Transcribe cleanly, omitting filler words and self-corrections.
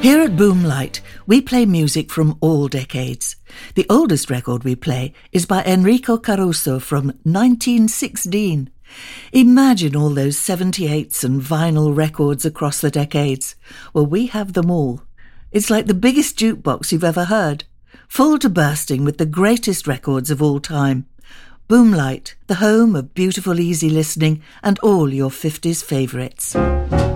Here at Boomlight, we play music from all decades. The oldest record we play is by Enrico Caruso from 1916. Imagine all those 78s and vinyl records across the decades. Well, we have them all. It's like the biggest jukebox you've ever heard, full to bursting with the greatest records of all time. Boomlight, the home of beautiful, easy listening and all your 50s favourites.